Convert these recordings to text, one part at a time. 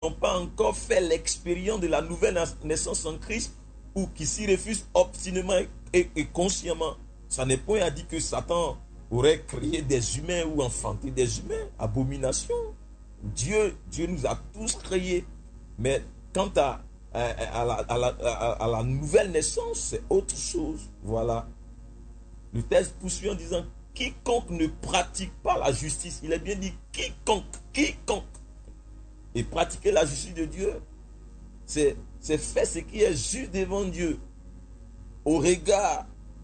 n'ont pas encore fait l'expérience de la nouvelle naissance en Christ ou qui s'y refusent obstinément et consciemment, ça n'est point à dire que Satan aurait créé des humains ou enfanté des humains. Abomination. Dieu nous a tous créés. Mais quant à la nouvelle naissance, c'est autre chose. Voilà. Le texte poursuit en disant quiconque ne pratique pas la justice. Il est bien dit quiconque. Et pratiquer la justice de Dieu, c'est faire ce qui est juste devant Dieu au regard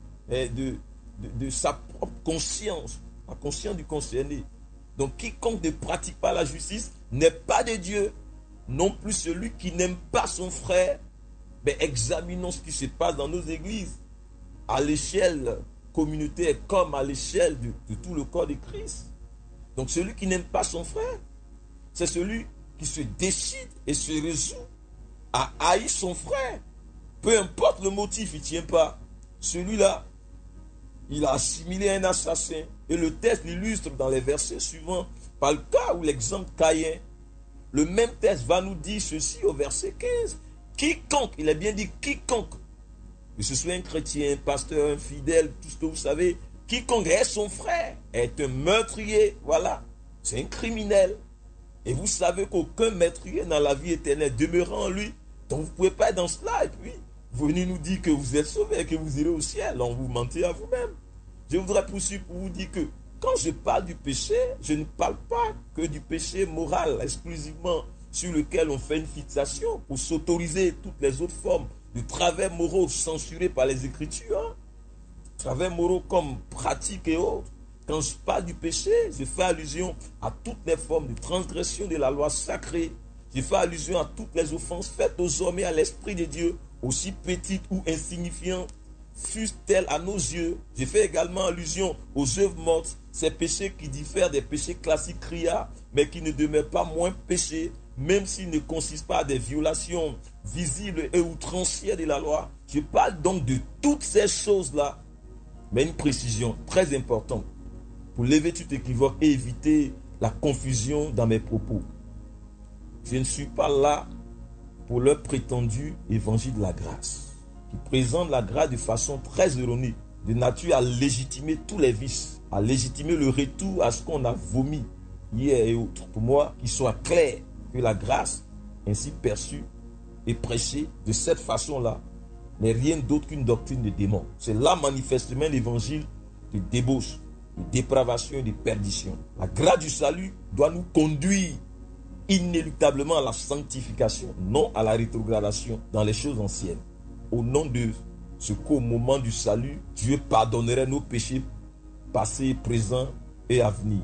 de sa propre conscience, la conscience du concerné. Donc quiconque ne pratique pas la justice n'est pas de Dieu. Non plus celui qui n'aime pas son frère. Mais examinons ce qui se passe dans nos églises à l'échelle communautaire comme à l'échelle de tout le corps de Christ. Donc celui qui n'aime pas son frère, c'est celui qui se décide et se résout à haïr son frère. Peu importe le motif, il ne tient pas. Celui-là, il a assimilé un assassin. Et le texte l'illustre dans les versets suivants par le cas où l'exemple Caïn. Le même texte va nous dire ceci au verset 15. Quiconque, il est bien dit quiconque, que ce soit un chrétien, un pasteur, un fidèle, tout ce que vous savez, quiconque est son frère, est un meurtrier, voilà, c'est un criminel. Et vous savez qu'aucun meurtrier dans la vie éternelle demeurant en lui. Donc vous ne pouvez pas être dans cela et puis venir nous dire que vous êtes sauvés et que vous irez au ciel. On vous mentez à vous-même. Je voudrais poursuivre pour vous dire que quand je parle du péché, je ne parle pas que du péché moral exclusivement sur lequel on fait une fixation pour s'autoriser toutes les autres formes de travers moraux censurés par les Écritures. Hein? Travers moraux comme pratiques et autres. Quand je parle du péché, je fais allusion à toutes les formes de transgression de la loi sacrée. Je fais allusion à toutes les offenses faites aux hommes et à l'Esprit de Dieu, aussi petites ou insignifiantes fussent-elles à nos yeux. Je fais également allusion aux œuvres mortes, ces péchés qui diffèrent des péchés classiques criards, mais qui ne demeurent pas moins péchés, même s'ils ne consistent pas à des violations visibles et outrancières de la loi. Je parle donc de toutes ces choses-là, mais une précision très importante pour lever tout équivoque et éviter la confusion dans mes propos. Je ne suis pas là pour leur prétendu évangile de la grâce, qui présente la grâce de façon très erronée, de nature à légitimer tous les vices, à légitimer le retour à ce qu'on a vomi hier et autres. Pour moi, qu'il soit clair que la grâce, ainsi perçue et prêchée de cette façon-là, n'est rien d'autre qu'une doctrine de démon. C'est là manifestement l'évangile de débauche, de dépravation et de perdition. La grâce du salut doit nous conduire inéluctablement à la sanctification, non à la rétrogradation dans les choses anciennes. Au nom de ce qu'au moment du salut, Dieu pardonnerait nos péchés passés, présents et à venir.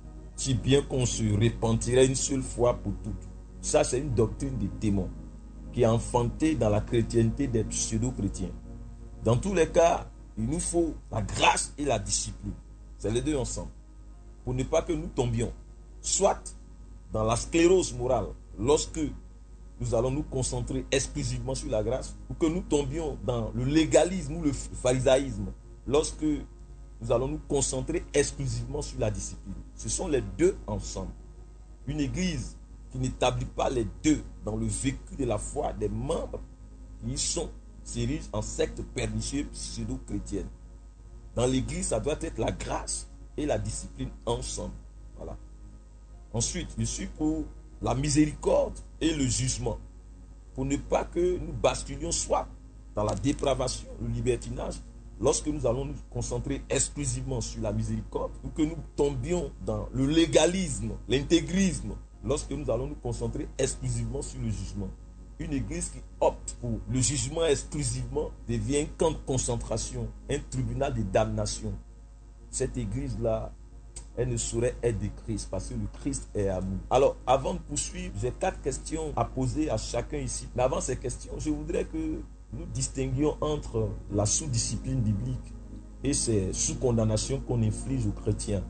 Si bien qu'on se repentirait une seule fois pour toutes. Ça, c'est une doctrine des démons qui est enfantée dans la chrétienté des pseudo-chrétiens. Dans tous les cas, il nous faut la grâce et la discipline. C'est les deux ensemble. Pour ne pas que nous tombions, soit dans la sclérose morale, lorsque nous allons nous concentrer exclusivement sur la grâce, ou que nous tombions dans le légalisme ou le pharisaïsme, lorsque nous allons nous concentrer exclusivement sur la discipline. Ce sont les deux ensemble. Une église qui n'établit pas les deux dans le vécu de la foi des membres qui y sont, s'érige en secte pernicieuse pseudo-chrétienne. Dans l'église, ça doit être la grâce et la discipline ensemble. Voilà. Ensuite, je suis pour la miséricorde et le jugement. Pour ne pas que nous basculions soit dans la dépravation, le libertinage, lorsque nous allons nous concentrer exclusivement sur la miséricorde, ou que nous tombions dans le légalisme, l'intégrisme, lorsque nous allons nous concentrer exclusivement sur le jugement. Une église qui opte pour le jugement exclusivement devient un camp de concentration, un tribunal de damnation. Cette église-là, elle ne saurait être de Christ parce que le Christ est amour. Alors, avant de poursuivre, j'ai 4 questions à poser à chacun ici. Mais avant ces questions, je voudrais que nous distinguions entre la sous-discipline biblique et ces sous-condamnations qu'on inflige aux chrétiens.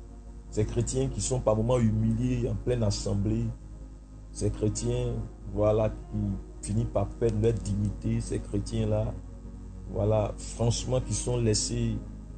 Ces chrétiens qui sont par moments humiliés en pleine assemblée. Ces chrétiens, voilà, qui finissent par perdre leur dignité. Ces chrétiens-là, voilà, franchement, qui sont laissés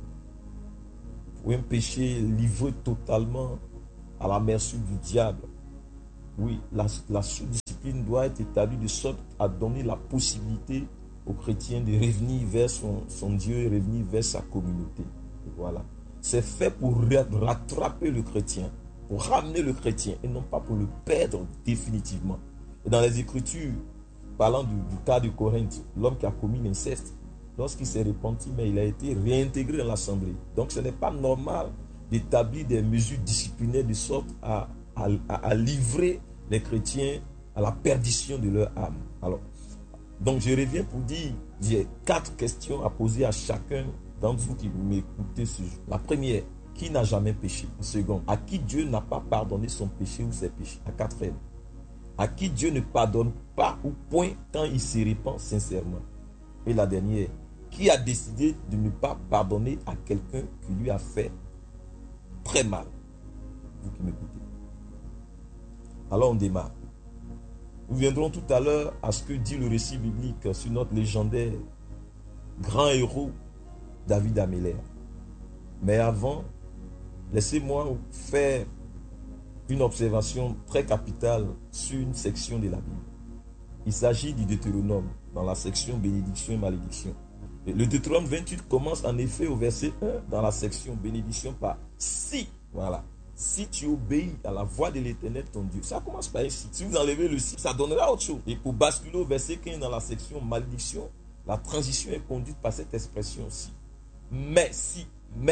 pour un péché livré totalement à la merci du diable. Oui, la sous-discipline doctrine doit être établie de sorte à donner la possibilité aux chrétiens de revenir vers son Dieu et revenir vers sa communauté. Et voilà. C'est fait pour rattraper le chrétien, pour ramener le chrétien et non pas pour le perdre définitivement. Et dans les Écritures, parlant du cas de Corinthe, l'homme qui a commis l'inceste, lorsqu'il s'est repenti, mais il a été réintégré dans l'assemblée. Donc ce n'est pas normal d'établir des mesures disciplinaires de sorte à livrer les chrétiens à la perdition de leur âme. Alors, donc je reviens pour dire, j'ai 4 questions à poser à chacun d'entre vous qui m'écoutez ce jour. La première, qui n'a jamais péché? La seconde, à qui Dieu n'a pas pardonné son péché ou ses péchés? La quatrième, à qui Dieu ne pardonne pas ou point quand il se répand sincèrement? Et la dernière, qui a décidé de ne pas pardonner à quelqu'un qui lui a fait très mal? Vous qui m'écoutez. Alors on démarre. Nous viendrons tout à l'heure à ce que dit le récit biblique sur notre légendaire grand héros David Ameller. Mais avant, laissez-moi faire une observation très capitale sur une section de la Bible. Il s'agit du Deutéronome, dans la section bénédiction et malédiction. Et le Deutéronome 28 commence en effet au verset 1 dans la section bénédiction par si. Voilà. Si tu obéis à la voix de l'Éternel ton Dieu. Ça commence par ici. Si vous enlevez le si, ça donnera autre chose. Et pour basculer au verset 15 dans la section malédiction, la transition est conduite par cette expression-ci. Mais si,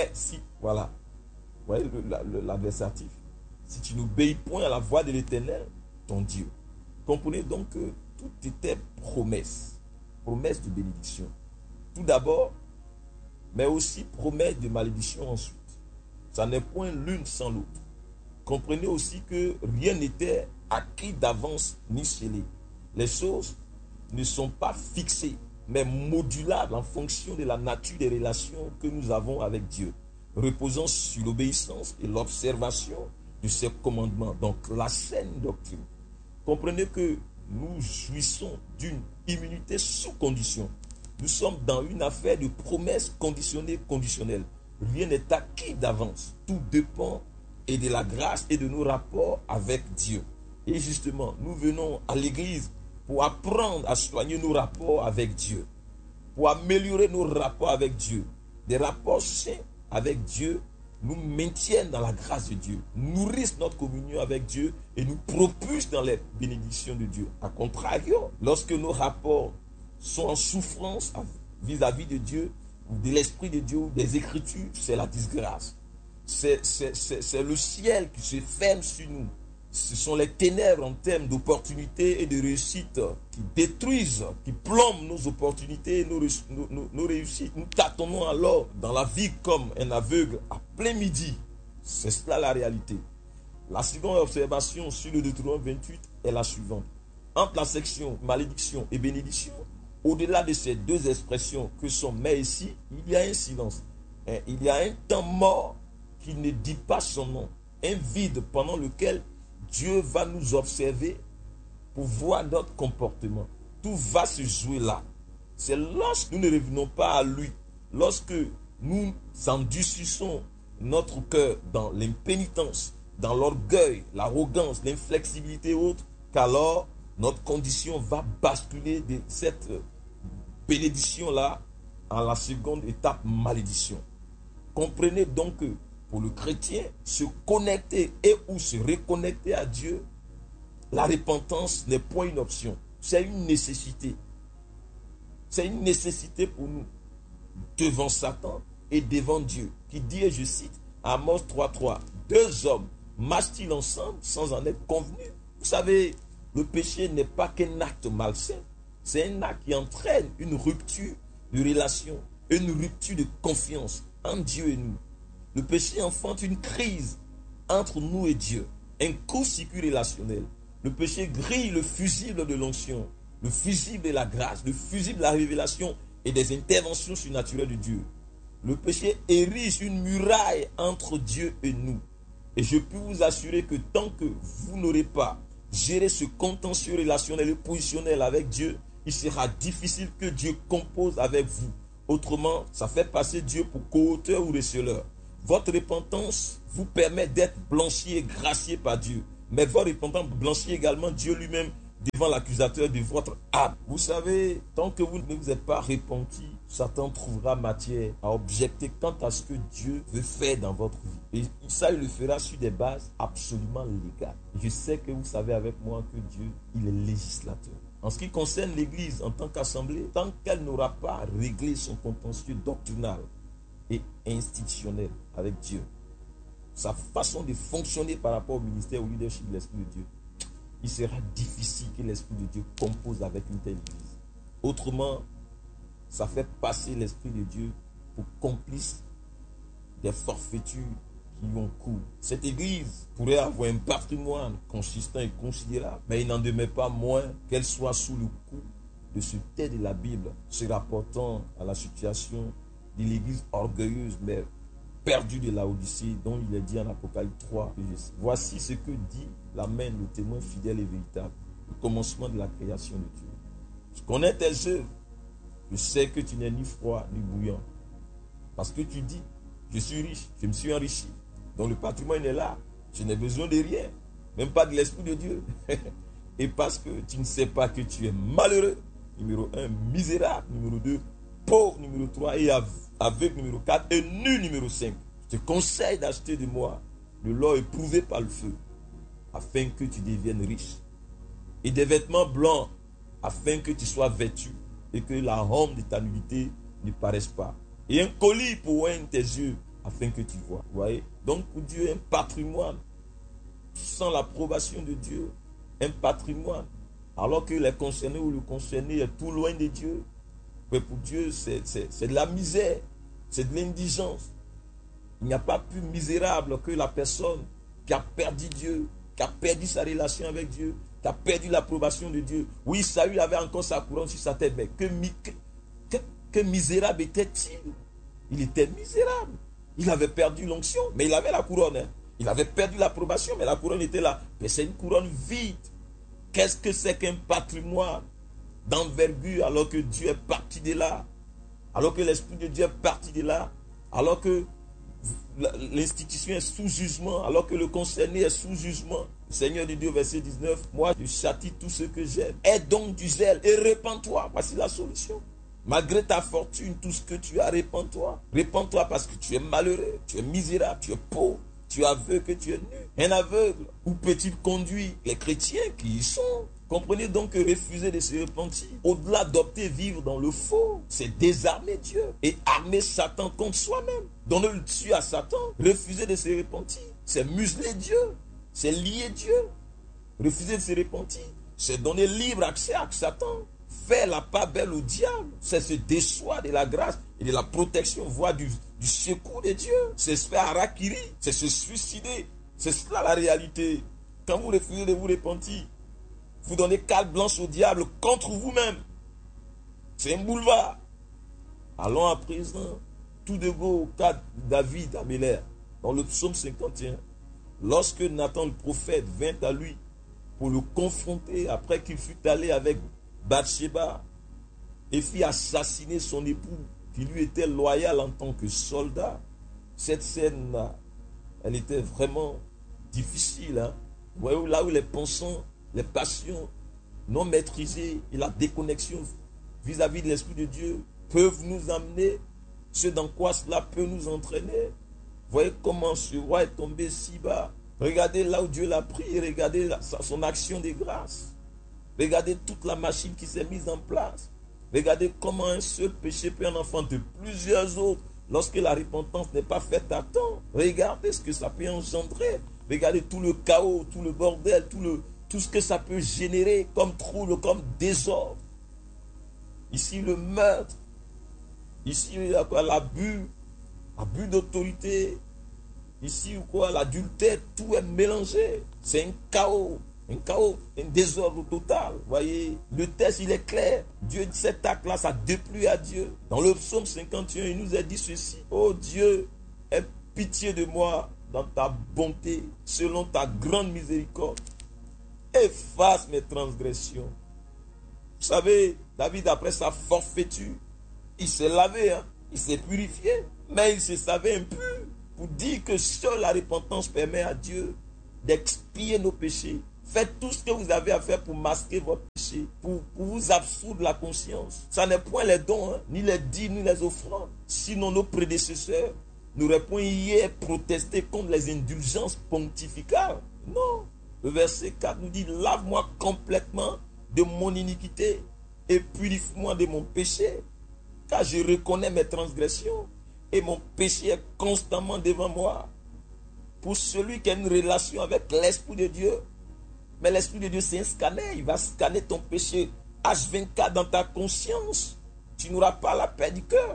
voilà. Vous voyez l'adversatif. Si tu n'obéis point à la voix de l'Éternel ton Dieu. Comprenez donc que tout était promesse. Promesse de bénédiction. Tout d'abord, mais aussi promesse de malédiction ensuite. Ça n'est point l'une sans l'autre. Comprenez aussi que rien n'était acquis d'avance ni scellé. Les choses ne sont pas fixées, mais modulables en fonction de la nature des relations que nous avons avec Dieu, reposant sur l'obéissance et l'observation de ses commandements. Donc la saine doctrine. Comprenez que nous jouissons d'une immunité sous condition. Nous sommes dans une affaire de promesses conditionnées, conditionnelles. Rien n'est acquis d'avance. Tout dépend et de la grâce et de nos rapports avec Dieu. Et justement, nous venons à l'église pour apprendre à soigner nos rapports avec Dieu, pour améliorer nos rapports avec Dieu. Des rapports sains avec Dieu nous maintiennent dans la grâce de Dieu, nourrissent notre communion avec Dieu et nous propulsent dans les bénédictions de Dieu. A contrario, lorsque nos rapports sont en souffrance vis-à-vis de Dieu, de l'Esprit de Dieu, des Écritures, c'est la disgrâce. C'est le ciel qui se ferme sur nous. Ce sont les ténèbres en termes d'opportunités et de réussite qui détruisent, qui plombent nos opportunités et nos réussites. Nous tâtonnons alors dans la vie comme un aveugle à plein midi. C'est cela la réalité. La seconde observation sur le Deutéronome 28 est la suivante. Entre la section malédiction et bénédiction, au-delà de ces deux expressions que sont mais ici, il y a un silence. Il y a un temps mort qui ne dit pas son nom. Un vide pendant lequel Dieu va nous observer pour voir notre comportement. Tout va se jouer là. C'est lorsque nous ne revenons pas à lui, lorsque nous endurcissons notre cœur dans l'impénitence, dans l'orgueil, l'arrogance, l'inflexibilité haute, qu'alors notre condition va basculer de cette bénédiction-là en la seconde étape malédiction. Comprenez donc que pour le chrétien, se connecter et ou se reconnecter à Dieu, la repentance n'est point une option. C'est une nécessité. C'est une nécessité pour nous devant Satan et devant Dieu. Qui dit, et je cite, Amos 3.3, deux hommes marchent-ils ensemble sans en être convenus? Vous savez, le péché n'est pas qu'un acte malsain. C'est un acte qui entraîne une rupture de relation, une rupture de confiance entre Dieu et nous. Le péché enfante une crise entre nous et Dieu, un court-circuit relationnel. Le péché grille le fusible de l'onction, le fusible de la grâce, le fusible de la révélation et des interventions surnaturelles de Dieu. Le péché érige une muraille entre Dieu et nous. Et je peux vous assurer que tant que vous n'aurez pas géré ce contentieux relationnel et positionnel avec Dieu, il sera difficile que Dieu compose avec vous. Autrement, ça fait passer Dieu pour co-auteur ou receleur. Votre repentance vous permet d'être blanchi et gracié par Dieu. Mais votre repentance blanchit également Dieu lui-même devant l'accusateur de votre âme. Vous savez, tant que vous ne vous êtes pas repenti, Satan trouvera matière à objecter quant à ce que Dieu veut faire dans votre vie. Et ça, il le fera sur des bases absolument légales. Je sais que vous savez avec moi que Dieu, il est législateur. En ce qui concerne l'Église en tant qu'assemblée, tant qu'elle n'aura pas réglé son contentieux doctrinal et institutionnel avec Dieu, sa façon de fonctionner par rapport au ministère, au leadership de l'Esprit de Dieu, il sera difficile que l'Esprit de Dieu compose avec une telle Église. Autrement, ça fait passer l'Esprit de Dieu pour complice des forfaitures qui ont cours. Cette Église pourrait avoir un patrimoine consistant et considérable, mais il n'en demeure pas moins qu'elle soit sous le coup de ce texte de la Bible, se rapportant à la situation de l'Église orgueilleuse, mais perdue de Laodicée, dont il est dit en Apocalypse 3. Voici ce que dit l'Amen, le témoin fidèle et véritable, le commencement de la création de Dieu. Je connais tes œuvres. Je sais que tu n'es ni froid ni bouillant. Parce que tu dis, je suis riche, je me suis enrichi. Donc le patrimoine est là. Je n'ai besoin de rien, même pas de l'Esprit de Dieu. Et parce que tu ne sais pas que tu es malheureux, numéro 1, misérable, numéro 2, pauvre, numéro 3, et aveugle, numéro 4, et nu, numéro 5. Je te conseille d'acheter de moi de l'or éprouvé par le feu, afin que tu deviennes riche. Et des vêtements blancs, afin que tu sois vêtu, et que la honte de ta nudité ne paraisse pas. Et un colis pour oindre tes yeux, afin que tu vois. Vous voyez? Donc pour Dieu, un patrimoine, sans l'approbation de Dieu, un patrimoine, alors que les concernés ou le concerné est tout loin de Dieu. Mais pour Dieu, c'est de la misère, c'est de l'indigence. Il n'y a pas plus misérable que la personne qui a perdu Dieu, qui a perdu sa relation avec Dieu, qui a perdu l'approbation de Dieu. Oui, Saül avait encore sa couronne sur sa tête, mais que misérable était-il? Il était misérable. Il avait perdu l'onction, mais il avait la couronne. Hein. Il avait perdu l'approbation, mais la couronne était là. Mais c'est une couronne vide. Qu'est-ce que c'est qu'un patrimoine d'envergure alors que Dieu est parti de là? Alors que l'Esprit de Dieu est parti de là? Alors que l'institution est sous jugement? Alors que le concerné est sous jugement? Le Seigneur de Dieu, verset 19, moi je châtie tout ce que j'aime. Aie donc du zèle et répands-toi. Voici la solution. Malgré ta fortune, tout ce que tu as, répands-toi. Répands-toi parce que tu es malheureux, tu es misérable, tu es pauvre, tu es aveugle, que tu es nu. Un aveugle, où peut-il conduire les chrétiens qui y sont? Comprenez donc que refuser de se repentir, au-delà d'opter vivre dans le faux, c'est désarmer Dieu et armer Satan contre soi-même. Donner le dessus à Satan, refuser de se repentir, c'est museler Dieu, c'est lier Dieu. Refuser de se repentir, c'est donner libre accès à Satan. Faire la part belle au diable, c'est se déchoir de la grâce et de la protection, voire du secours de Dieu. C'est se faire harakiri, c'est se suicider. C'est cela la réalité. Quand vous refusez de vous repentir, vous donnez carte blanche au diable contre vous-même. C'est un boulevard. Allons à présent tout de go au cas de David à Méler, dans le psaume 51. Lorsque Nathan le prophète vint à lui pour le confronter après qu'il fut allé avec Bathsheba et fit assassiner son époux qui lui était loyal en tant que soldat. Cette scène-là, elle était vraiment difficile. Hein? Là où les pensants, les passions non maîtrisées et la déconnexion vis-à-vis de l'Esprit de Dieu peuvent nous amener, ce dans quoi cela peut nous entraîner. Voyez comment ce roi est tombé si bas. Regardez là où Dieu l'a pris et regardez son action de grâce. Regardez toute la machine qui s'est mise en place. Regardez comment un seul péché peut en enfanter plusieurs autres lorsque la repentance n'est pas faite à temps. Regardez ce que ça peut engendrer. Regardez tout le chaos, tout le bordel, tout ce que ça peut générer comme trouble, comme désordre. Ici, le meurtre. Ici, il y a quoi? L'abus d'autorité. Ici, ou quoi? L'adultère. Tout est mélangé. C'est un chaos. Un désordre total. Voyez, le texte, il est clair. Dieu dit cet acte-là, ça déplut à Dieu. Dans le psaume 51, il nous a dit ceci. Oh Dieu, aie pitié de moi dans ta bonté, selon ta grande miséricorde. Efface mes transgressions. Vous savez, David, après sa forfaiture, il s'est lavé, hein? Il s'est purifié, mais il se savait impur pour dire que seule la repentance permet à Dieu d'expier nos péchés, Faites tout ce que vous avez à faire pour masquer votre péché, pour vous absoudre la conscience. Ça n'est point les dons, hein, ni les dîmes, ni les offrandes. Sinon nos prédécesseurs n'auraient point hier protesté contre les indulgences pontificales. Non. Le verset 4 nous dit, lave-moi complètement de mon iniquité et purifie-moi de mon péché. Car je reconnais mes transgressions et mon péché est constamment devant moi. Pour celui qui a une relation avec l'Esprit de Dieu, mais l'Esprit de Dieu, c'est un scanner. Il va scanner ton péché H24 dans ta conscience. Tu n'auras pas la paix du cœur.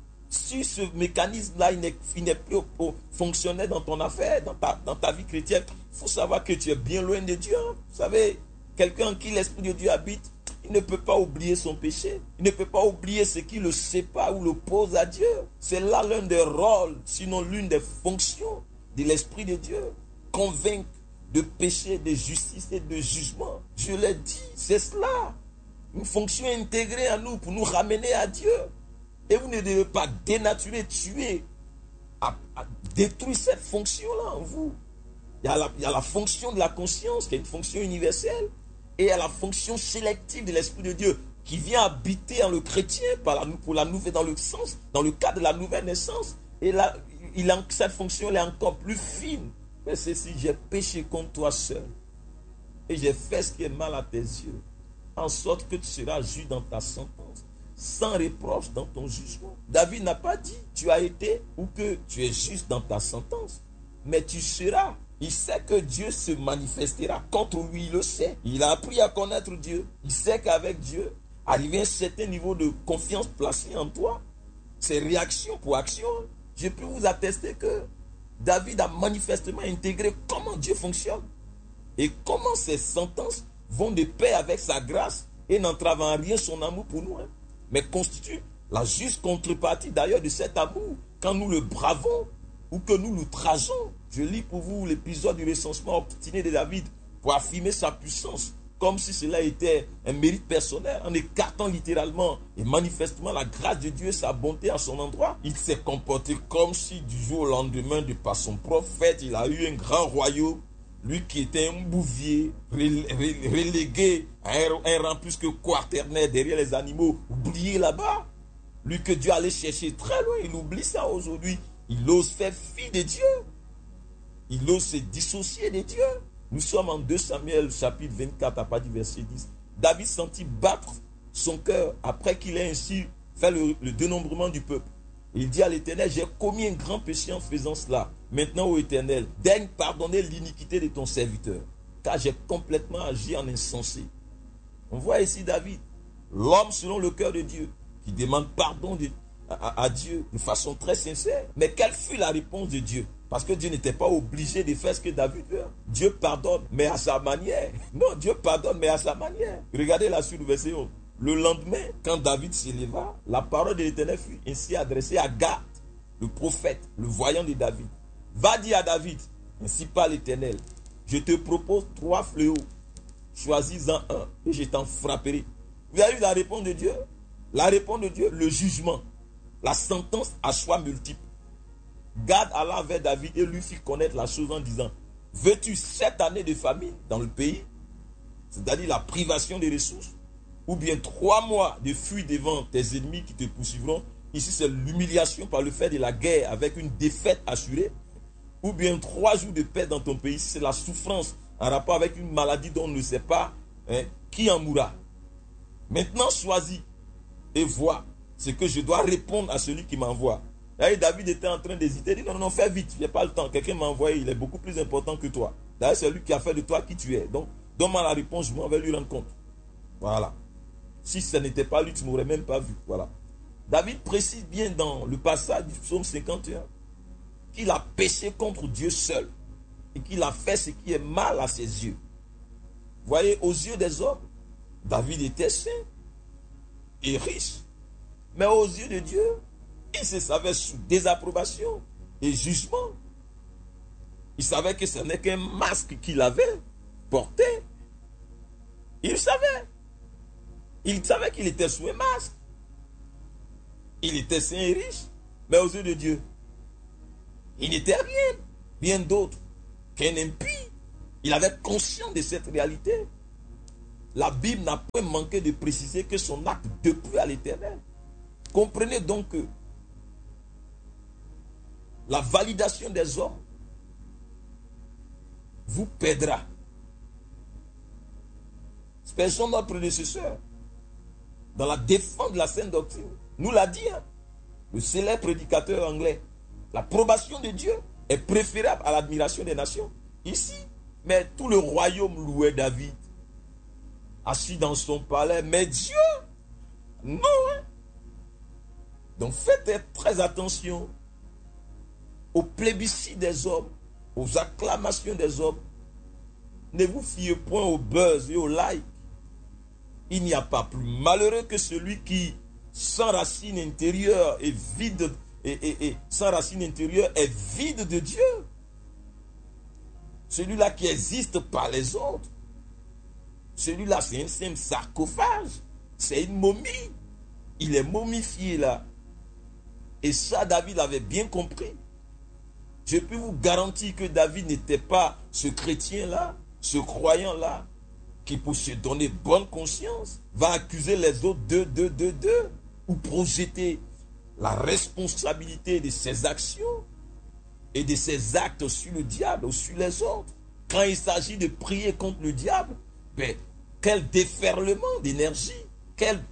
Si ce mécanisme-là, il n'est plus fonctionnel dans ton affaire, dans ta vie chrétienne, il faut savoir que tu es bien loin de Dieu. Vous savez, quelqu'un en qui l'Esprit de Dieu habite, il ne peut pas oublier son péché. Il ne peut pas oublier ce qui le sépare ou l'oppose à Dieu. C'est là l'un des rôles, sinon l'une des fonctions de l'Esprit de Dieu. Convaincre de péché, de justice et de jugement. Je l'ai dit, c'est cela. Une fonction intégrée à nous pour nous ramener à Dieu. Et vous ne devez pas dénaturer, tuer, à détruire cette fonction-là en vous. Il y a la fonction de la conscience, qui est une fonction universelle, et il y a la fonction sélective de l'Esprit de Dieu, qui vient habiter en le chrétien pour la nouvelle, dans le cadre de la nouvelle naissance. Et là, cette fonction elle est encore plus fine. Mais c'est si j'ai péché contre toi seul, et j'ai fait ce qui est mal à tes yeux, en sorte que tu seras juste dans ta sentence, sans reproche dans ton jugement. David n'a pas dit tu as été ou que tu es juste dans ta sentence, mais tu seras. Il sait que Dieu se manifestera contre lui, il le sait. Il a appris à connaître Dieu. Il sait qu'avec Dieu, arrivé à un certain niveau de confiance placée en toi, c'est réaction pour action. Je peux vous attester que David a manifestement intégré comment Dieu fonctionne et comment ses sentences vont de pair avec sa grâce et n'entravent en rien son amour pour nous, hein, mais constituent la juste contrepartie d'ailleurs de cet amour quand nous le bravons ou que nous l'outrageons. Je lis pour vous l'épisode du recensement obstiné de David pour affirmer sa puissance, comme si cela était un mérite personnel, en écartant littéralement et manifestement la grâce de Dieu et sa bonté à son endroit. Il s'est comporté comme si du jour au lendemain, de par son prophète, il a eu un grand royaume. Lui qui était un bouvier, relégué à un rang plus que quaternaire derrière les animaux, oublié là-bas. Lui que Dieu allait chercher très loin, il oublie ça aujourd'hui. Il ose faire fi de Dieu. Il ose se dissocier de Dieu. Nous sommes en 2 Samuel chapitre 24 à partir du verset 10. David sentit battre son cœur après qu'il ait ainsi fait le dénombrement du peuple. Il dit à l'Éternel, j'ai commis un grand péché en faisant cela. Maintenant, ô Éternel, daigne pardonner l'iniquité de ton serviteur, car j'ai complètement agi en insensé. On voit ici David, l'homme selon le cœur de Dieu, qui demande pardon à Dieu de façon très sincère. Mais quelle fut la réponse de Dieu? Parce que Dieu n'était pas obligé de faire ce que David veut. Dieu pardonne, mais à sa manière. Non, Dieu pardonne, mais à sa manière. Regardez la suite du verset 11. Le lendemain, quand David s'éleva, la parole de l'Éternel fut ainsi adressée à Gad, le prophète, le voyant de David. Va dire à David, ainsi parle l'Éternel, je te propose 3 fléaux, choisis-en un et je t'en frapperai. Vous avez vu la réponse de Dieu? La réponse de Dieu, le jugement, la sentence à choix multiples. Gad alla vers David et lui fit connaître la chose en disant, veux-tu 7 années de famine dans le pays, c'est-à-dire la privation des ressources, ou bien 3 mois de fuite devant tes ennemis qui te poursuivront? Ici c'est l'humiliation par le fait de la guerre avec une défaite assurée, ou bien 3 jours de paix dans ton pays, c'est la souffrance en rapport avec une maladie dont on ne sait pas qui en mourra. Maintenant choisis et vois ce que je dois répondre à celui qui m'envoie. D'ailleurs, David était en train d'hésiter. Il dit non, fais vite, je n'ai pas le temps. Quelqu'un m'a envoyé, il est beaucoup plus important que toi. D'ailleurs, c'est lui qui a fait de toi qui tu es. Donc, donne-moi la réponse, je m'en vais lui rendre compte. Voilà. Si ce n'était pas lui, tu ne m'aurais même pas vu. Voilà. David précise bien dans le passage du psaume 51 qu'il a péché contre Dieu seul et qu'il a fait ce qui est mal à ses yeux. Vous voyez, aux yeux des hommes, David était saint et riche. Mais aux yeux de Dieu, il se savait sous désapprobation et jugement. Il savait que ce n'est qu'un masque qu'il avait porté. Il savait. Il savait qu'il était sous un masque. Il était saint et riche. Mais aux yeux de Dieu, il n'était rien d'autre qu'un impie Il avait conscience de cette réalité. La Bible n'a pas manqué de préciser que son acte déplut à l'Éternel. Comprenez donc que la validation des hommes vous perdra. Spurgeon, notre prédécesseur, dans la défense de la sainte doctrine, nous l'a dit, hein, le célèbre prédicateur anglais. L'approbation de Dieu est préférable à l'admiration des nations. Ici, mais tout le royaume louait David, assis dans son palais. Mais Dieu, non. Hein? Donc faites très attention aux plébiscites des hommes, aux acclamations des hommes. Ne vous fiez point au buzz et au like. Il n'y a pas plus malheureux que celui qui, sans racine intérieure, est vide, et sans racine intérieure, est vide de Dieu. Celui-là qui existe par les autres. Celui-là, c'est un simple sarcophage. C'est une momie. Il est momifié là. Et ça, David avait bien compris. Je peux vous garantir que David n'était pas ce chrétien-là, ce croyant-là, qui pour se donner bonne conscience, va accuser les autres ou projeter la responsabilité de ses actions et de ses actes sur le diable ou sur les autres. Quand il s'agit de prier contre le diable, ben, quel déferlement d'énergie, quelle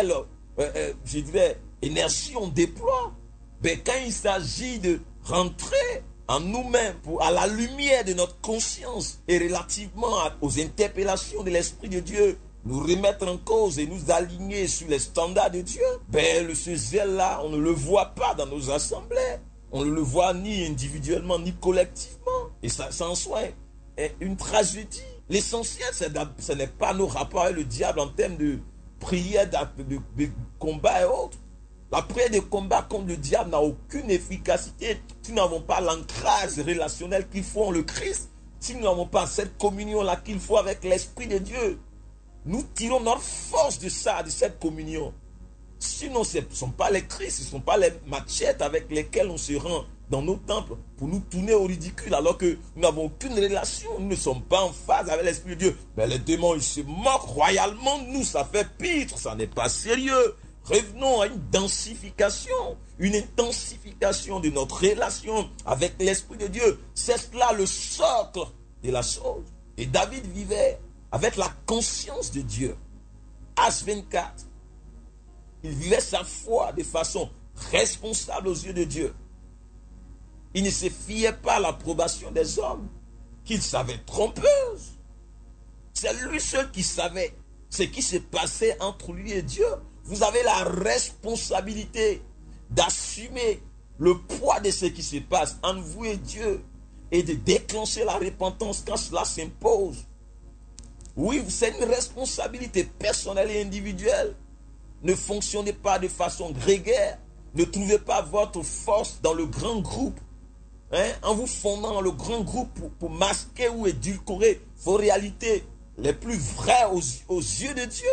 je dirais, énergie on déploie. Ben, quand il s'agit de rentrer en nous-mêmes, à la lumière de notre conscience et relativement aux interpellations de l'Esprit de Dieu, nous remettre en cause et nous aligner sur les standards de Dieu, ben, ce zèle-là, on ne le voit pas dans nos assemblées. On ne le voit ni individuellement, ni collectivement. Et ça en soi est une tragédie. L'essentiel, ce n'est pas nos rapports avec le diable en termes de prière, de combat et autres. La prière de combat contre le diable n'a aucune efficacité si nous n'avons pas l'ancrage relationnel qu'il faut en le Christ, si nous n'avons pas cette communion-là qu'il faut avec l'Esprit de Dieu. Nous tirons notre force de ça, de cette communion. Sinon, ce ne sont pas les Christ, ce ne sont pas les machettes avec lesquelles on se rend dans nos temples pour nous tourner au ridicule alors que nous n'avons aucune relation, nous ne sommes pas en phase avec l'Esprit de Dieu. Mais les démons, ils se moquent royalement de nous, ça fait pire, ça n'est pas sérieux. Revenons à une densification, une intensification de notre relation avec l'Esprit de Dieu. C'est cela le socle de la chose. Et David vivait avec la conscience de Dieu. H24. Il vivait sa foi de façon responsable aux yeux de Dieu. Il ne se fiait pas à l'approbation des hommes, qu'il savait trompeuse. C'est lui seul qui savait ce qui se passait entre lui et Dieu. Vous avez la responsabilité d'assumer le poids de ce qui se passe entre vous et Dieu et de déclencher la repentance quand cela s'impose. Oui, c'est une responsabilité personnelle et individuelle. Ne fonctionnez pas de façon grégaire. Ne trouvez pas votre force dans le grand groupe. En vous fondant dans le grand groupe pour masquer ou édulcorer vos réalités les plus vraies aux yeux de Dieu.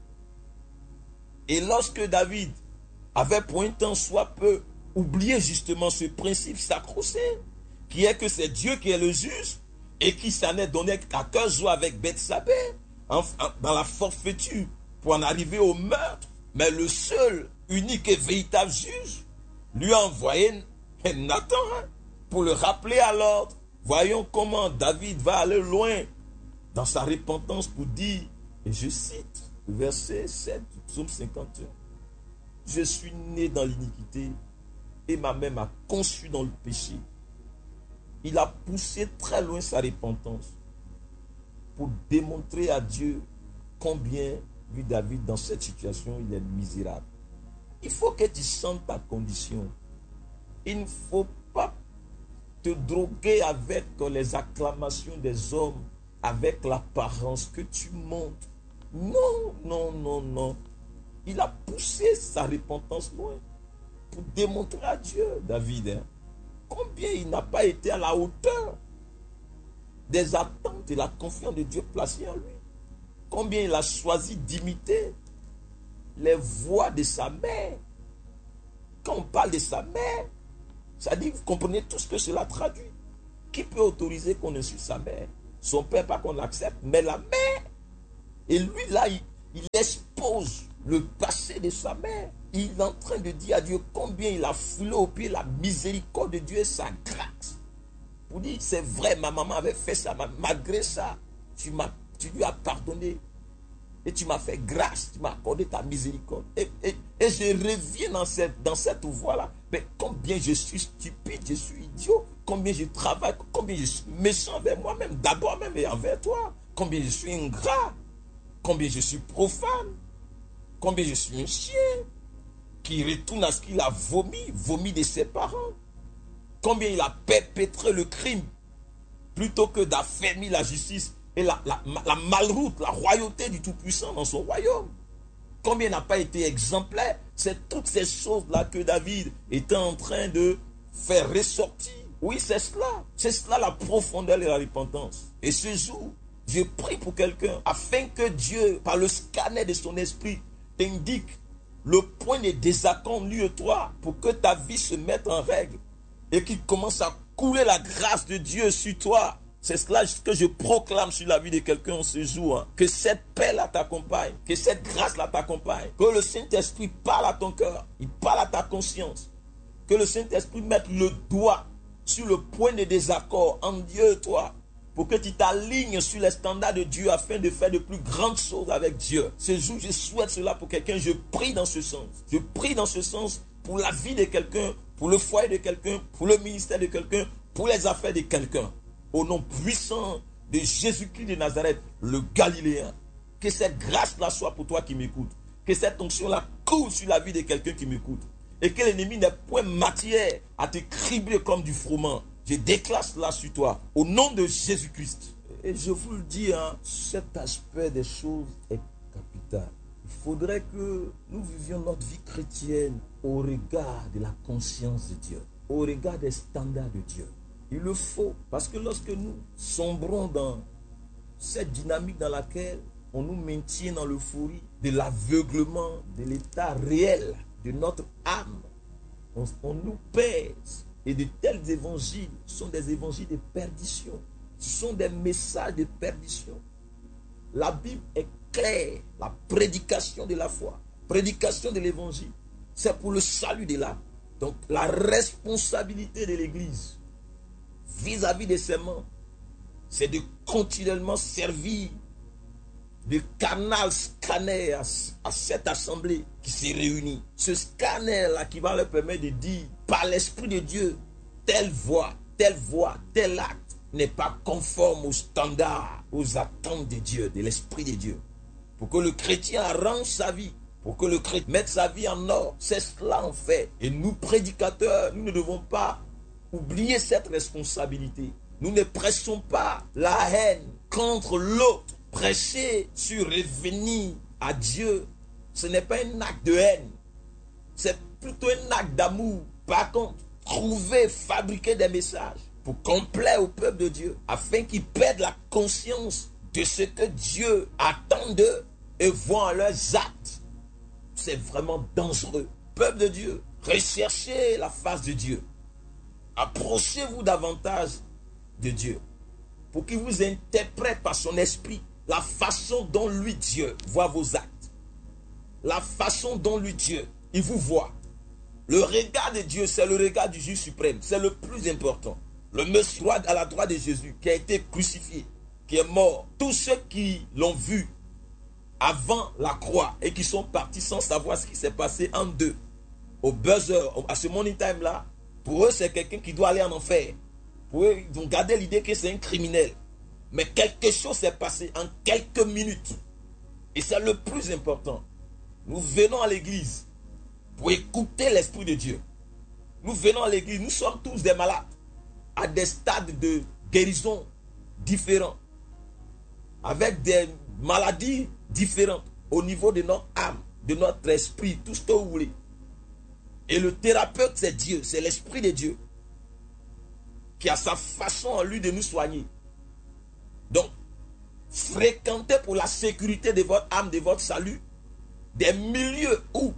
Et lorsque David avait pour un temps soit peu oublié justement ce principe sacro-saint, qui est que c'est Dieu qui est le juge et qui s'en est donné à cœur joie avec Bethsabée dans la forfaiture pour en arriver au meurtre, mais le seul, unique et véritable juge lui a envoyé Nathan pour le rappeler à l'ordre. Voyons comment David va aller loin dans sa repentance pour dire, et je cite le verset 7 du psaume 51, « Je suis né dans l'iniquité et ma mère m'a conçu dans le péché. » Il a poussé très loin sa repentance pour démontrer à Dieu combien, vu David, dans cette situation, il est misérable. Il faut que tu sentes ta condition. Il ne faut pas te droguer avec les acclamations des hommes, avec l'apparence que tu montres. Non, non, non, non. Il a poussé sa repentance loin pour démontrer à Dieu, David, combien il n'a pas été à la hauteur des attentes et la confiance de Dieu placée en lui. Combien il a choisi d'imiter les voix de sa mère. Quand on parle de sa mère, ça dit, vous comprenez tout ce que cela traduit. Qui peut autoriser qu'on insulte sa mère? Son père, pas qu'on l'accepte, mais la mère. Et lui, là, il expose le passé de sa mère. Il est en train de dire à Dieu combien il a foulé au pied la miséricorde de Dieu et sa grâce. Pour dire, c'est vrai, ma maman avait fait ça, malgré ça, tu lui as pardonné. Et tu m'as fait grâce, tu m'as accordé ta miséricorde. Et je reviens dans cette voie-là. Mais combien je suis stupide, je suis idiot. Combien je travaille, combien je suis méchant envers moi-même. D'abord même et envers toi. Combien je suis ingrat. Combien je suis profane. Combien je suis un chien qui retourne à ce qu'il a vomi de ses parents. Combien il a perpétré le crime plutôt que d'affermir la justice et la malroute, la royauté du Tout-Puissant dans son royaume. Combien n'a pas été exemplaire? C'est toutes ces choses-là que David était en train de faire ressortir. Oui, c'est cela. C'est cela la profondeur et la repentance. Et ce jour, je prie pour quelqu'un afin que Dieu, par le scanner de son esprit, t'indique le point de désaccord lui et toi pour que ta vie se mette en règle et qu'il commence à couler la grâce de Dieu sur toi. C'est cela que je proclame sur la vie de quelqu'un en ce jour. Que cette paix-là t'accompagne. Que cette grâce-là t'accompagne. Que le Saint-Esprit parle à ton cœur. Il parle à ta conscience. Que le Saint-Esprit mette le doigt sur le point de désaccord entre Dieu et toi. Pour que tu t'alignes sur les standards de Dieu afin de faire de plus grandes choses avec Dieu. Ce jour, je souhaite cela pour quelqu'un. Je prie dans ce sens. Je prie dans ce sens pour la vie de quelqu'un, pour le foyer de quelqu'un, pour le ministère de quelqu'un, pour les affaires de quelqu'un. Au nom puissant de Jésus-Christ de Nazareth, le Galiléen. Que cette grâce-là soit pour toi qui m'écoute. Que cette onction-là coule sur la vie de quelqu'un qui m'écoute. Et que l'ennemi n'ait point matière à te cribler comme du froment. Je déclare cela sur toi. Au nom de Jésus-Christ. Et je vous le dis, cet aspect des choses est capital. Il faudrait que nous vivions notre vie chrétienne au regard de la conscience de Dieu. Au regard des standards de Dieu. Il le faut, parce que lorsque nous sombrons dans cette dynamique dans laquelle on nous maintient dans l'euphorie de l'aveuglement de l'état réel de notre âme, on nous pèse. Et de tels évangiles sont des évangiles de perdition. Ce sont des messages de perdition. La Bible est claire. La prédication de la foi, prédication de l'évangile, c'est pour le salut de l'âme. Donc la responsabilité de l'Église vis-à-vis de ses membres, c'est de continuellement servir de canal scanner à cette assemblée qui s'est réunie. Ce scanner-là qui va leur permettre de dire par l'Esprit de Dieu, telle voix, tel acte n'est pas conforme aux standards, aux attentes de Dieu, de l'Esprit de Dieu. Pour que le chrétien arrange sa vie, pour que le chrétien mette sa vie en ordre, c'est cela en fait. Et nous, prédicateurs, nous ne devons pas oublier cette responsabilité. Nous ne prêchons pas la haine contre l'autre. Prêcher sur revenir à Dieu, ce n'est pas un acte de haine. C'est plutôt un acte d'amour. Par contre, trouver, fabriquer des messages pour complaire au peuple de Dieu, afin qu'ils perdent la conscience de ce que Dieu attend d'eux et voient en leurs actes. C'est vraiment dangereux. Peuple de Dieu, recherchez la face de Dieu. Approchez-vous davantage de Dieu pour qu'il vous interprète par son esprit la façon dont lui, Dieu, voit vos actes. La façon dont lui, Dieu, il vous voit. Le regard de Dieu, c'est le regard du juge suprême. C'est le plus important. Le monsieur à la droite de Jésus, qui a été crucifié, qui est mort. Tous ceux qui l'ont vu avant la croix et qui sont partis sans savoir ce qui s'est passé en deux, au buzzer, à ce morning time là, pour eux, c'est quelqu'un qui doit aller en enfer. Pour eux, ils ont gardé l'idée que c'est un criminel. Mais quelque chose s'est passé en quelques minutes. Et c'est le plus important. Nous venons à l'église pour écouter l'Esprit de Dieu. Nous venons à l'église, nous sommes tous des malades, à des stades de guérison différents, avec des maladies différentes au niveau de notre âme, de notre esprit, tout ce que vous voulez. Et le thérapeute, c'est Dieu, c'est l'Esprit de Dieu, qui a sa façon en lui de nous soigner. Donc, fréquentez pour la sécurité de votre âme, de votre salut, des milieux où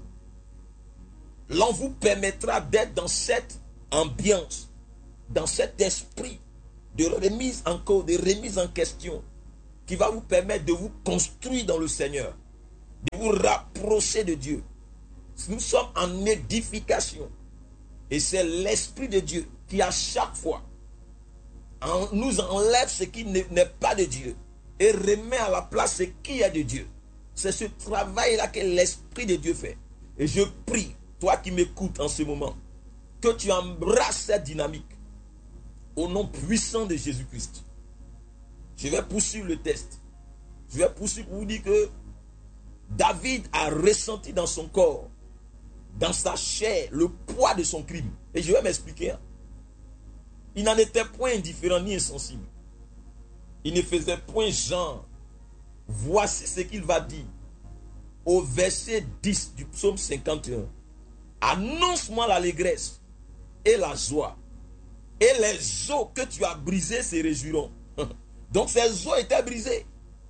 l'on vous permettra d'être dans cette ambiance, dans cet esprit de remise en cause, de remise en question, qui va vous permettre de vous construire dans le Seigneur, de vous rapprocher de Dieu. Nous sommes en édification. Et c'est l'Esprit de Dieu qui, à chaque fois, nous enlève ce qui n'est pas de Dieu et remet à la place ce qui est de Dieu. C'est ce travail-là que l'Esprit de Dieu fait. Et je prie, toi qui m'écoutes en ce moment, que tu embrasses cette dynamique au nom puissant de Jésus-Christ. Je vais poursuivre le test. Je vais poursuivre pour vous dire que David a ressenti dans son corps, dans sa chair, le poids de son crime. Et je vais m'expliquer. Il n'en était point indifférent ni insensible. Il ne faisait point genre. Voici ce qu'il va dire au verset 10 du psaume 51. Annonce-moi l'allégresse et la joie. Et les os que tu as brisés se réjouiront. Donc ces os étaient brisés.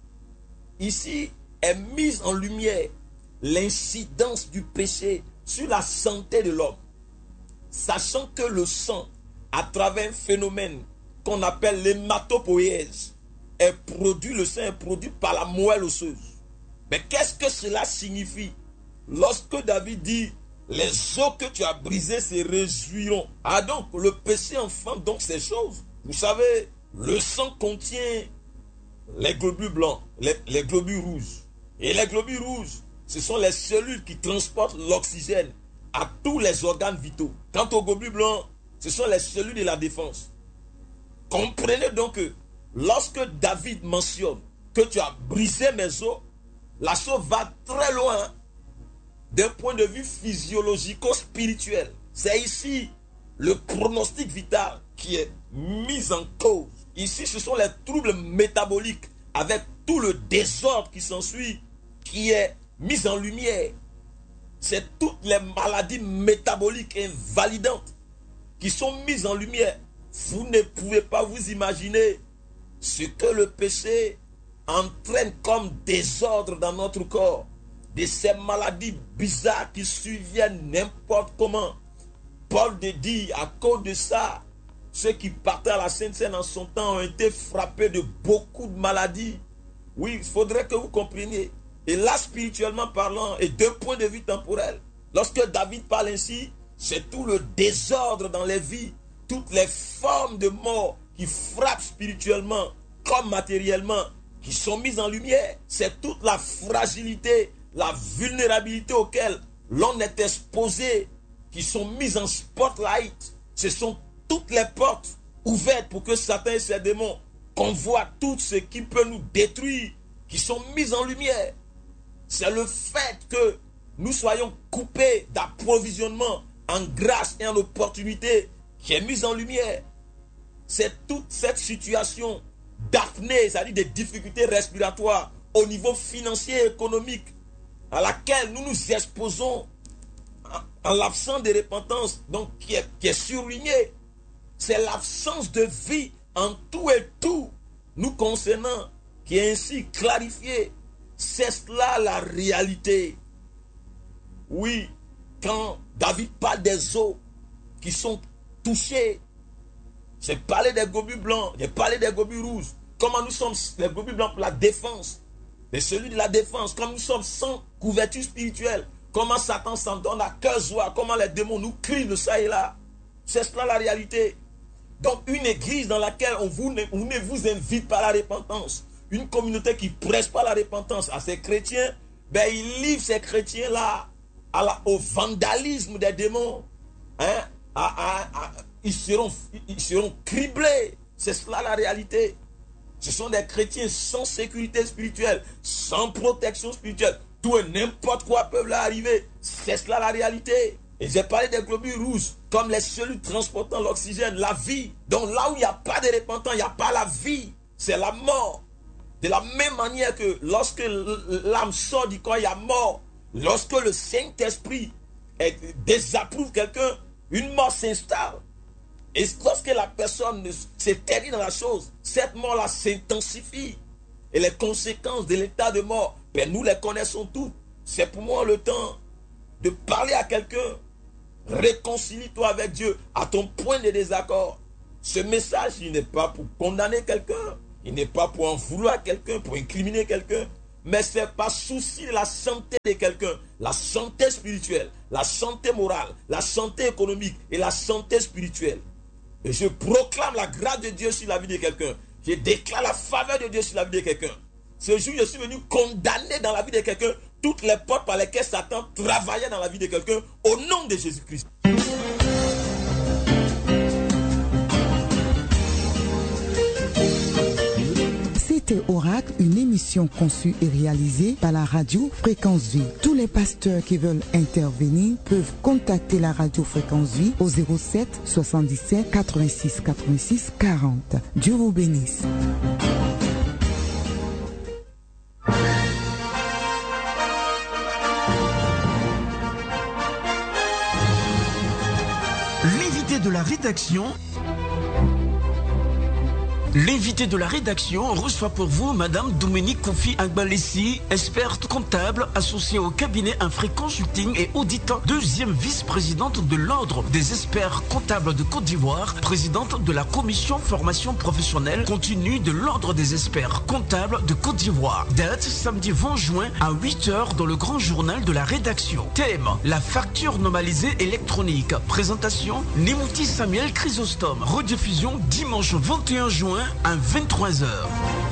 Ici est mise en lumière l'incidence du péché sur la santé de l'homme. Sachant que le sang, à travers un phénomène qu'on appelle l'hématopoïèse, le sang est produit par la moelle osseuse. Mais qu'est-ce que cela signifie? Lorsque David dit les os que tu as brisés se réjouiront. Ah donc, le péché enfante donc ces choses. Vous savez, le sang contient les globules blancs, les globules rouges. Et les globules rouges, ce sont les cellules qui transportent l'oxygène à tous les organes vitaux. Quant aux globules blancs, ce sont les cellules de la défense. Comprenez donc que lorsque David mentionne que tu as brisé mes os, la chose va très loin d'un point de vue physiologico-spirituel. C'est ici le pronostic vital qui est mis en cause. Ici, ce sont les troubles métaboliques avec tout le désordre qui s'ensuit, qui est mis en lumière. C'est toutes les maladies métaboliques invalidantes qui sont mises en lumière. Vous ne pouvez pas vous imaginer ce que le péché entraîne comme désordre dans notre corps. De ces maladies bizarres qui surviennent n'importe comment. Paul dit, à cause de ça, ceux qui partaient à la Sainte Seine en son temps ont été frappés de beaucoup de maladies. Oui, il faudrait que vous compreniez. Et là, spirituellement parlant, et d'un point de vue temporel, lorsque David parle ainsi, c'est tout le désordre dans les vies, toutes les formes de mort qui frappent spirituellement comme matériellement, qui sont mises en lumière. C'est toute la fragilité, la vulnérabilité auquel l'on est exposé, qui sont mises en spotlight. Ce sont toutes les portes ouvertes pour que Satan et ses démons convoient tout ce qui peut nous détruire, qui sont mises en lumière. C'est le fait que nous soyons coupés d'approvisionnement en grâce et en opportunité qui est mise en lumière. C'est toute cette situation d'apnée, c'est-à-dire des difficultés respiratoires au niveau financier et économique à laquelle nous nous exposons en l'absence de repentance, donc qui est surlignée. C'est l'absence de vie en tout et tout nous concernant qui est ainsi clarifiée. C'est cela la réalité. Oui, quand David parle des os qui sont touchés, j'ai parlé des globules blancs, j'ai parlé des globules rouges. Comment nous sommes les globules blancs pour la défense, mais celui de la défense, comme nous sommes sans couverture spirituelle, comment Satan s'en donne à cœur joie, comment les démons nous crient de ça et là. C'est cela la réalité. Donc une église dans laquelle on ne vous invite pas à la repentance, une communauté qui ne presse pas la repentance à ces chrétiens, ben ils livrent ces chrétiens-là au vandalisme des démons. Hein? Ils seront criblés. C'est cela la réalité. Ce sont des chrétiens sans sécurité spirituelle, sans protection spirituelle. Tout et n'importe quoi peut leur arriver. C'est cela la réalité. Et j'ai parlé des globules rouges comme les cellules transportant l'oxygène, la vie. Donc là où il n'y a pas de repentant, il n'y a pas la vie. C'est la mort. De la même manière que lorsque l'âme sort du corps, il y a mort. Lorsque le Saint-Esprit désapprouve quelqu'un, une mort s'installe. Et lorsque la personne s'éternise dans la chose, cette mort-là s'intensifie. Et les conséquences de l'état de mort, ben nous les connaissons toutes. C'est pour moi le temps de parler à quelqu'un. Réconcilie-toi avec Dieu à ton point de désaccord. Ce message, il n'est pas pour condamner quelqu'un, il n'est pas pour en vouloir à quelqu'un, pour incriminer quelqu'un, mais c'est par souci de la santé de quelqu'un, la santé spirituelle, la santé morale, la santé économique et la santé spirituelle. Et je proclame la grâce de Dieu sur la vie de quelqu'un. Je déclare la faveur de Dieu sur la vie de quelqu'un. Ce jour, je suis venu condamner dans la vie de quelqu'un toutes les portes par lesquelles Satan travaillait dans la vie de quelqu'un au nom de Jésus-Christ. C'était Oracle, une émission conçue et réalisée par la radio Fréquence Vie. Tous les pasteurs qui veulent intervenir peuvent contacter la radio Fréquence Vie au 07 77 86 86 40. Dieu vous bénisse. L'invité de la rédaction. L'invité de la rédaction reçoit pour vous Madame Dominique Kofi Agbalessi, experte comptable associée au cabinet Infré Consulting et auditant, deuxième vice-présidente de l'Ordre des experts comptables de Côte d'Ivoire, présidente de la commission formation professionnelle continue de l'Ordre des experts comptables de Côte d'Ivoire. Date samedi 20 juin à 8h dans le grand journal de la rédaction. Thème, la facture normalisée électronique. Présentation, Nimouti Samuel Chrysostome. Rediffusion dimanche 21 juin à 23h.